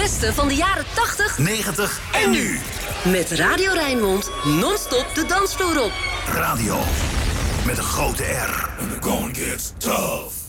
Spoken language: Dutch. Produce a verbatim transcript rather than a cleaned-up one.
beste van de jaren tachtig, negentig en nu. Met Radio Rijnmond non-stop de dansvloer op. Radio met een grote R. And the going gets tough.